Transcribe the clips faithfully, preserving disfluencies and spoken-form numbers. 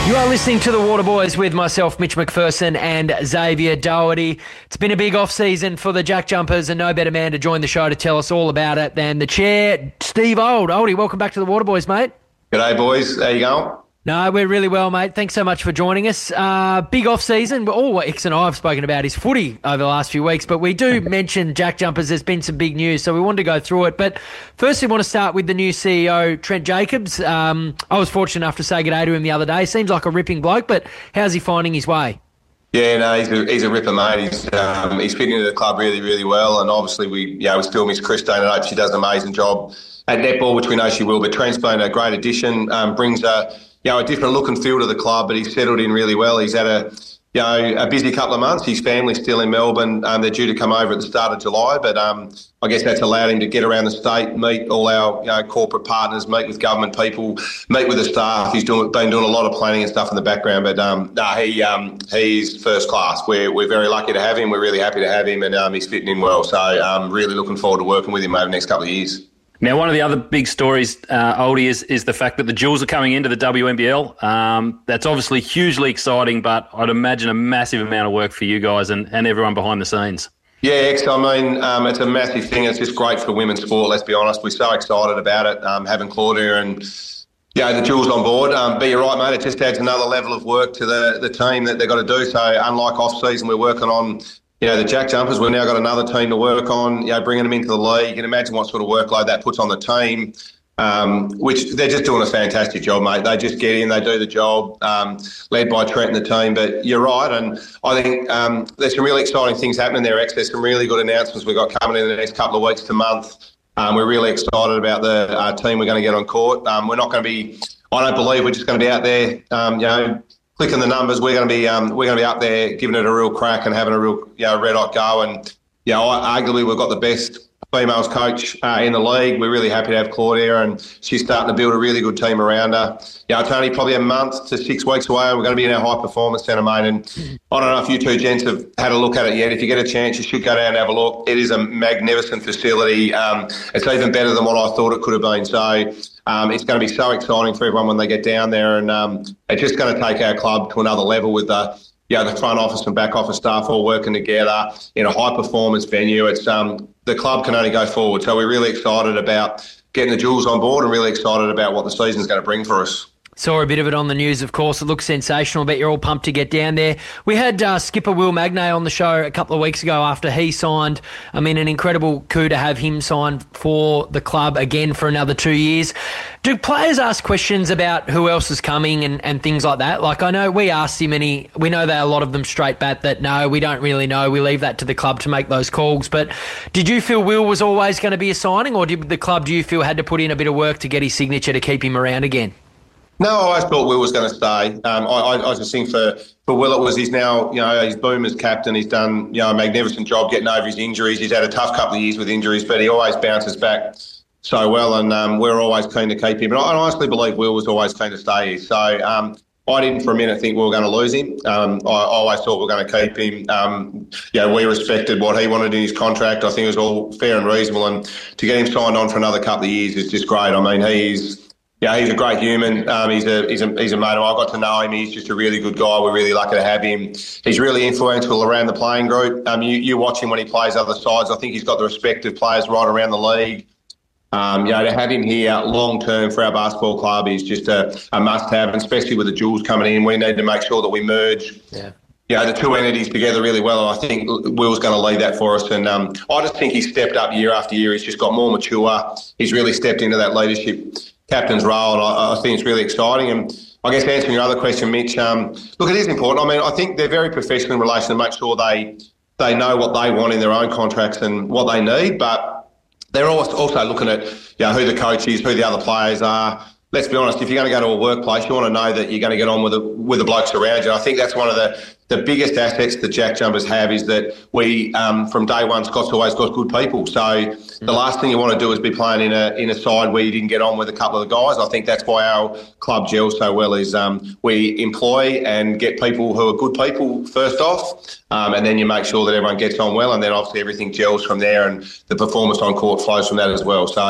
You are listening to The Water Boys with myself, Mitch McPherson, and Xavier Doherty. It's been a big off-season for the Jack Jumpers, and no better man to join the show to tell us all about it than the chair, Steve Old. Oldie, welcome back to The Water Boys, mate. G'day, boys. How you going? No, we're really well, mate. Thanks so much for joining us. Uh, big off-season. All what X and I have spoken about is footy over the last few weeks, but we do mention Jack Jumpers. There's been some big news, so we wanted to go through it. But first, we want to start with the new C E O, Trent Jacobs. Um, I was fortunate enough to say good day to him the other day. Seems like a ripping bloke, but how's he finding his way? Yeah, no, he's a, he's a ripper, mate. He's um, he's fitting into the club really, really well, and obviously we, you know, we still miss Christine, and I hope she does an amazing job at netball, which we know she will. But Trent's been a great addition. Um, brings a you know a different look and feel to the club, but he's settled in really well. He's had a you know a busy couple of months. His family's still in Melbourne. Um, they're due to come over at the start of July, but um, I guess that's allowed him to get around the state, meet all our you know, corporate partners, meet with government people, meet with the staff. He's doing been doing a lot of planning and stuff in the background, but um, no, he um, he's first class. We're we're very lucky to have him. We're really happy to have him, and um, he's fitting in well. So I'm um, really looking forward to working with him over the next couple of years. Now, one of the other big stories, uh, Oldie, is, is the fact that the Jewels are coming into the W N B L. Um, that's obviously hugely exciting, but I'd imagine a massive amount of work for you guys and, and everyone behind the scenes. Yeah, X, I mean, um, it's a massive thing. It's just great for women's sport, let's be honest. We're so excited about it, um, having Claudia and you know, the Jewels on board. Um, but you're right, mate, it just adds another level of work to the, the team that they've got to do. So unlike off-season, we're working on You know, the Jack Jumpers, we've now got another team to work on, you know, bringing them into the league. You can imagine what sort of workload that puts on the team, um, which they're just doing a fantastic job, mate. They just get in, they do the job, um, led by Trent and the team. But you're right, and I think um, there's some really exciting things happening there, X. There's some really good announcements we've got coming in the next couple of weeks to month. Um, we're really excited about the uh, team we're going to get on court. Um, we're not going to be, I don't believe we're just going to be out there, um, you know, clicking the numbers. We're going to be um, we're going to be up there giving it a real crack and having a real you know red hot go. And you know, arguably we've got the best females coach uh, in the league. We're really happy to have Claudia, and she's starting to build a really good team around her. You know, it's only probably a month to six weeks away. We're going to be in our high performance centre, mate. And I don't know if you two gents have had a look at it yet. If you get a chance, you should go down and have a look. It is a magnificent facility. Um, it's even better than what I thought it could have been. So. Um, it's going to be so exciting for everyone when they get down there, and um, it's just going to take our club to another level with the, you know, the front office and back office staff all working together in a high performance venue. It's um, the club can only go forward, so we're really excited about getting the Jewels on board and really excited about what the season's going to bring for us. Saw a bit of it on the news, of course. It looks sensational. I bet you're all pumped to get down there. We had uh, skipper Will Magnay on the show a couple of weeks ago after he signed. I mean, an incredible coup to have him sign for the club again for another two years. Do players ask questions about who else is coming and, and things like that? Like, I know we asked him, and he, we know that a lot of them straight bat that, no, we don't really know. We leave that to the club to make those calls. But did you feel Will was always going to be a signing, or did the club, do you feel, had to put in a bit of work to get his signature to keep him around again? No, I always thought Will was going to stay. Um, I, I, I just think for, for Will it was he's now, you know, he's boom as captain. He's done, you know, a magnificent job getting over his injuries. He's had a tough couple of years with injuries, but he always bounces back so well, and um, we're always keen to keep him. And I, I honestly believe Will was always keen to stay here. So um, I didn't for a minute think we were going to lose him. Um, I, I always thought we were going to keep him. Um, you know, we respected what he wanted in his contract. I think it was all fair and reasonable, and to get him signed on for another couple of years is just great. I mean, he's... Yeah, he's a great human. Um, he's a he's a he's a mate. I got to know him. He's just a really good guy. We're really lucky to have him. He's really influential around the playing group. Um, you you watch him when he plays other sides. I think he's got the respect of players right around the league. Um, you know, to have him here long term for our basketball club is just a, a must have, and especially with the Jewels coming in, we need to make sure that we merge. Yeah. You know, the two entities together really well, and I think Will's going to lead that for us. And um, I just think he's stepped up year after year. He's just got more mature. He's really stepped into that leadership captain's role, and I, I think it's really exciting. And I guess answering your other question, Mitch, um, look, it is important. I mean, I think they're very professional in relation to make sure they they know what they want in their own contracts and what they need, but they're also also looking at, you know, who the coach is, who the other players are. Let's be honest, if you're going to go to a workplace, you want to know that you're going to get on with the, with the blokes around you. I think that's one of the, the biggest assets the Jack Jumpers have is that we, um, from day one, Scott's always got good people. So mm-hmm. the last thing you want to do is be playing in a in a side where you didn't get on with a couple of the guys. I think that's why our club gels so well is um, we employ and get people who are good people first off, um, and then you make sure that everyone gets on well, and then obviously everything gels from there, and the performance on court flows from that as well. So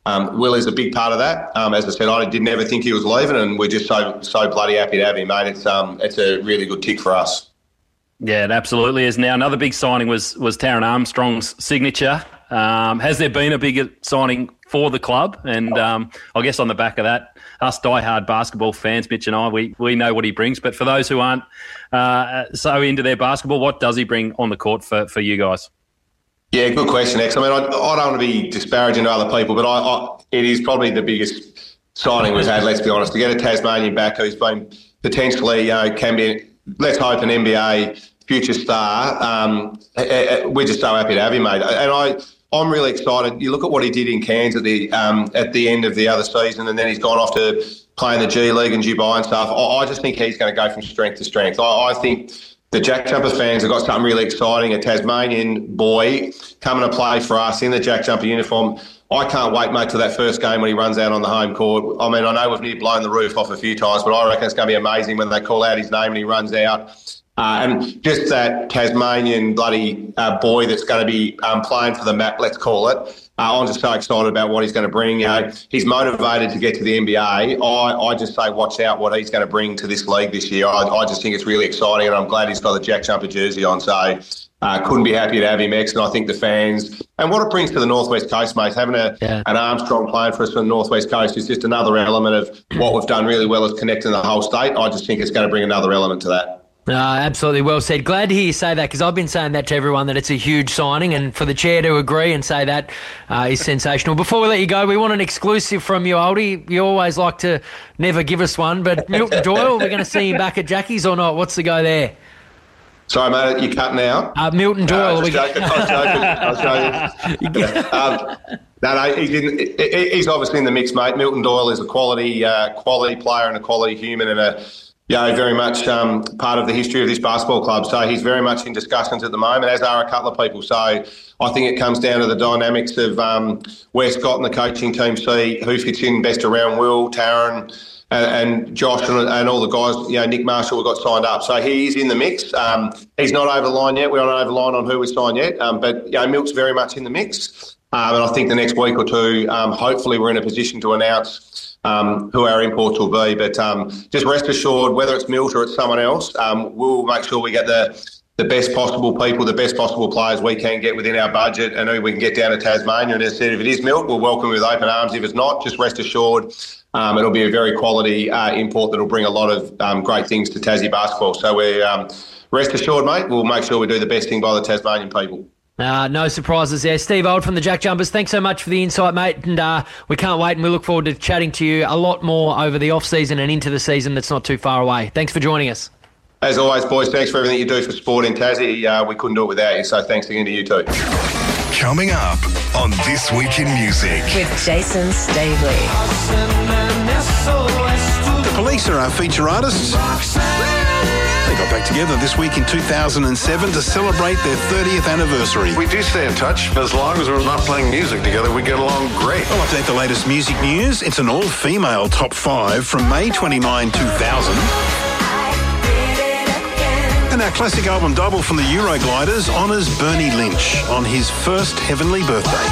um, Will is a big part of that. Um, as I said, I didn't ever think he was leaving, and we're just so so bloody happy to have him, mate. It's um it's a really good tick for us. Yeah, it absolutely is. Now, another big signing was was Taron Armstrong's signature. Um, has there been a bigger signing for the club? And um, I guess on the back of that, us diehard basketball fans, Mitch and I, we, we know what he brings. But for those who aren't uh, so into their basketball, what does he bring on the court for, for you guys? Yeah, good question, X. I mean, I, I don't want to be disparaging to other people, but I, I it is probably the biggest signing we've had, let's be honest. To get a Tasmanian back who's been potentially, you know, can be, let's hope, an N B A future star. Um, we're just so happy to have him, mate. And I, I'm really excited. You look at what he did in Cairns at the um, at the end of the other season, and then he's gone off to playing the G League and Dubai and stuff. I, I just think he's going to go from strength to strength. I, I think the Jack Jumper fans have got something really exciting, a Tasmanian boy coming to play for us in the Jack Jumper uniform. I can't wait, mate, till that first game when he runs out on the home court. I mean, I know we've nearly blown the roof off a few times, but I reckon it's going to be amazing when they call out his name and he runs out. Uh, and just that Tasmanian bloody uh, boy that's going to be um, playing for the map, let's call it. Uh, I'm just so excited about what he's going to bring. You know, he's motivated to get to the N B A. I, I just say watch out what he's going to bring to this league this year. I, I just think it's really exciting, and I'm glad he's got the Jack Jumper jersey on. So uh, couldn't be happy to have him, X. And I think the fans and what it brings to the Northwest Coast, mate, having a, yeah. an Armstrong playing for us from the Northwest Coast is just another element of what we've done really well is connecting the whole state. I just think it's going to bring another element to that. Uh, absolutely well said. Glad to hear you say that, because I've been saying that to everyone, that it's a huge signing, and for the chair to agree and say that uh, is sensational. Before we let you go, we want an exclusive from you, Oldie. You always like to never give us one, but Milton Doyle, we're going to see him back at Jackie's or not? What's the go there? Sorry, mate, you're cutting out. Uh, Milton Doyle. No, I was joking. I was joking. I was joking. um, no, no, he's, in, he's obviously in the mix, mate. Milton Doyle is a quality, uh, quality player and a quality human, and a Yeah, very much um, part of the history of this basketball club. So he's very much in discussions at the moment, as are a couple of people. So I think it comes down to the dynamics of um, where Scott and the coaching team see who fits in best around Will, Taron, and, and Josh and, and all the guys. You know, Nick Marshall have got signed up. So he is in the mix. Um, he's not over the line yet. We're not over the line on who we signed yet. Um, but, you know, Milt's very much in the mix. Um, and I think the next week or two, um, hopefully we're in a position to announce Um, who our imports will be. But um, just rest assured, whether it's Milt or it's someone else, um, we'll make sure we get the the best possible people, the best possible players we can get within our budget, and who we can get down to Tasmania. And as I said, if it is Milt, we'll welcome with open arms. If it's not, just rest assured um, it'll be a very quality uh, import that will bring a lot of um, great things to Tassie basketball. So we um, rest assured, mate, we'll make sure we do the best thing by the Tasmanian people. Uh, no surprises there. Steve Old from the Jack Jumpers, thanks so much for the insight, mate, and uh, we can't wait, and we look forward to chatting to you a lot more over the off-season and into the season that's not too far away. Thanks for joining us. As always, boys, thanks for everything you do for sport in Tassie. Uh, we couldn't do it without you, so thanks again to you too. Coming up on This Week in Music. With Jason Stavely. The Police are our feature artists. They got back together this week in two thousand seven to celebrate their thirtieth anniversary. We do stay in touch. As long as we're not playing music together, we get along great. I'll update the latest music news. It's an all-female top five from May twenty-ninth, two thousand. And our classic album double from the Eurogliders honours Bernie Lynch on his first heavenly birthday.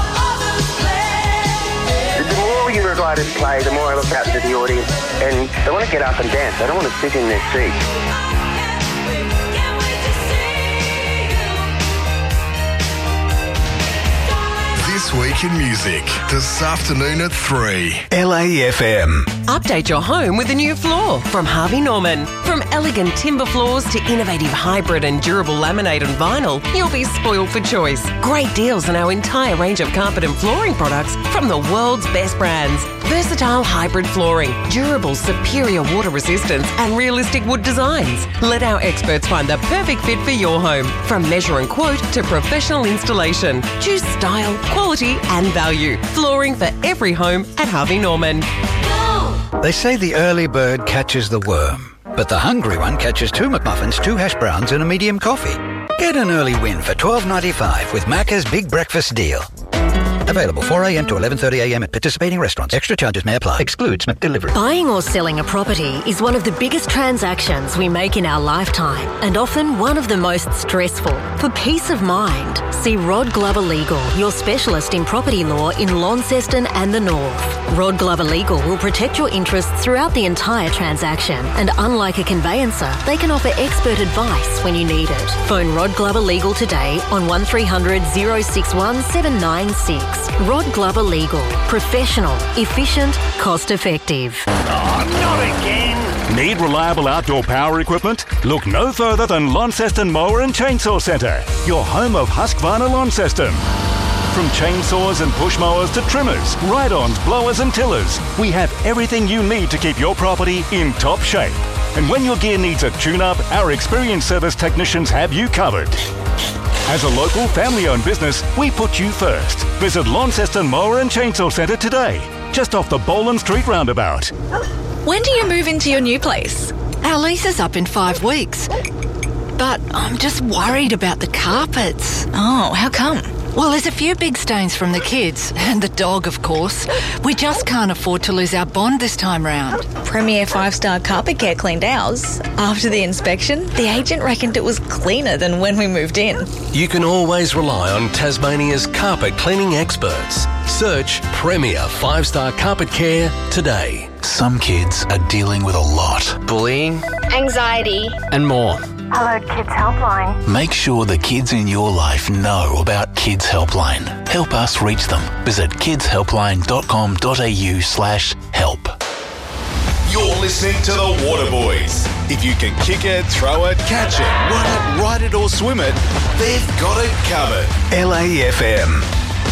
The more Eurogliders play, the more I look out to the audience, and they want to get up and dance. They don't want to sit in their seats. This Week in Music, this afternoon at three. L A F M. Update your home with a new floor from Harvey Norman. From elegant timber floors to innovative hybrid and durable laminate and vinyl, you'll be spoiled for choice. Great deals on our entire range of carpet and flooring products from the world's best brands. Versatile hybrid flooring, durable superior water resistance and realistic wood designs. Let our experts find the perfect fit for your home. From measure and quote to professional installation. Choose style, quality and value. Flooring for every home at Harvey Norman. They say the early bird catches the worm, but the hungry one catches two McMuffins, two hash browns and a medium coffee. Get an early win for twelve ninety-five with Macca's Big Breakfast Deal. Available four a.m. to eleven thirty a.m. at participating restaurants. Extra charges may apply. Excludes McDelivery. Buying or selling a property is one of the biggest transactions we make in our lifetime and often one of the most stressful. For peace of mind, see Rod Glover Legal, your specialist in property law in Launceston and the North. Rod Glover Legal will protect your interests throughout the entire transaction, and unlike a conveyancer, they can offer expert advice when you need it. Phone Rod Glover Legal today on one three hundred, oh six one, seven nine six. Rod Glover Legal. Professional, efficient, cost effective. Oh, not again. Need reliable outdoor power equipment? Look no further than Launceston Mower and Chainsaw Centre, your home of Husqvarna Launceston. From chainsaws and push mowers to trimmers, ride-ons, blowers and tillers, we have everything you need to keep your property in top shape. And when your gear needs a tune-up, our experienced service technicians have you covered. As a local family-owned business, we put you first. Visit Launceston Mower and Chainsaw Centre today, just off the Boland Street roundabout. When do you move into your new place? Our lease is up in five weeks. But I'm just worried about the carpets. Oh, how come? Well, there's a few big stains from the kids, and the dog, of course. We just can't afford to lose our bond this time round. Premier five-star Carpet Care cleaned ours. After the inspection, the agent reckoned it was cleaner than when we moved in. You can always rely on Tasmania's carpet cleaning experts. Search Premier five-star Carpet Care today. Some kids are dealing with a lot. Bullying, anxiety, and more. Hello, Kids Helpline. Make sure the kids in your life know about Kids Helpline. Help us reach them. Visit kidshelpline.com.au slash help. You're listening to the Waterboys. If you can kick it, throw it, catch it, run it, ride it or swim it, they've got it covered. L A F M.